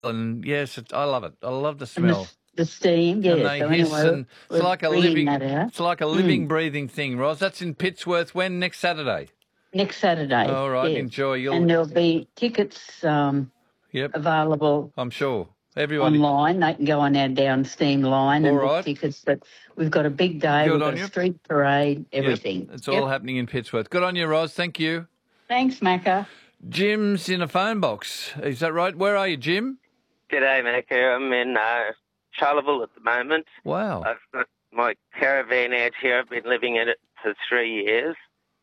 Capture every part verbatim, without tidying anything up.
and yes, it, I love it. I love the And the, smell. the steam, yeah. And they so hiss, anyway, and it's we're like a bringing living, that out. it's like a living, breathing thing, Ros. That's in Pittsworth. When? Next Saturday. Next Saturday. All right, yes. enjoy. You'll... And there'll be tickets um, yep. available. I'm sure. Everybody online. They can go on our Down Steam line and all book right. tickets. But we've got a big day. Good we've on got you. a street parade, everything. Yep. It's yep. all happening in Pittsworth. Good on you, Ros. Thank you. Thanks, Macca. Jim's in a phone box. Is that right? Where are you, Jim? G'day, Macca. I'm in uh, Charleville at the moment. Wow. I've got my caravan out here. I've been living in it for three years.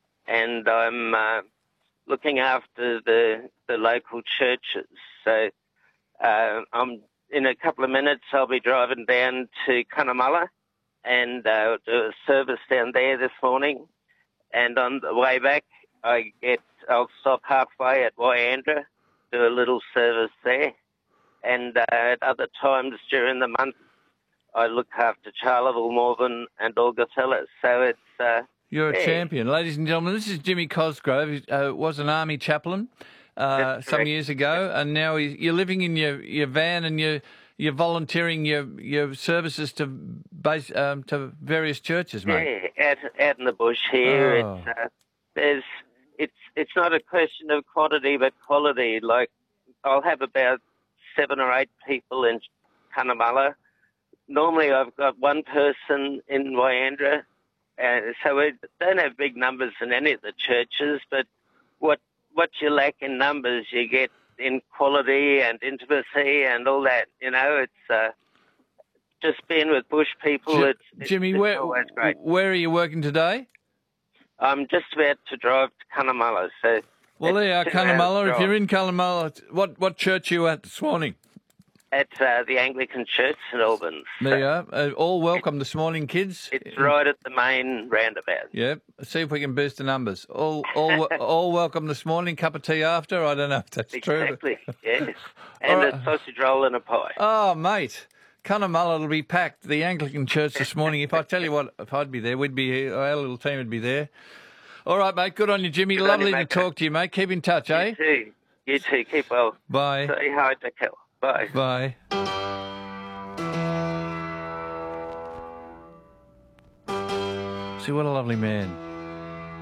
And I'm uh, looking after the, the local churches. So uh, I'm in a couple of minutes, I'll be driving down to Cunnamulla and uh, do a service down there this morning. And on the way back, I get I'll stop halfway at Wyandra, do a little service there. And uh, at other times during the month, I look after Charleville, Morven and Augathella. So it's... Uh, You're a yeah. champion. Ladies and gentlemen, this is Jimmy Cosgrove. He uh, was an army chaplain uh, some years ago, and now he, you're living in your, your van and you're, you're volunteering your your services to base, um, to various churches, mate. Yeah, out, out in the bush here. Oh. It's, uh, there's, it's, it's not a question of quantity but quality. Like, I'll have about seven or eight people in Cunnamulla. Normally I've got one person in Wyandra. Uh, so we don't have big numbers in any of the churches, but what what you lack in numbers, you get in quality and intimacy and all that. You know, it's uh, just being with bush people. J- it's, it's Jimmy, it's where always great. where are you working today? I'm just about to drive to Cunnamulla. So well, there you are, two hours Cunnamulla. If drive. you're in Cunnamulla, what what church are you at this morning? At uh, the Anglican Church, St Albans. There you are. Uh, all welcome this morning, kids. It's right at the main roundabout. Yeah. See if we can boost the numbers. All all all welcome this morning. Cup of tea after. I don't know if that's Exactly, true. yes. And right. a sausage roll and a pie. Oh, mate. Cunnamulla will be packed. The Anglican Church this morning. If I tell you what, if I'd be there, we'd be here. Our little team would be there. All right, mate. Good on you, Jimmy. Good Lovely you, to talk to you, mate. Keep in touch, you eh? Too. You too. Keep well. Bye. Say hi to Kel. Bye. Bye. See, what a lovely man.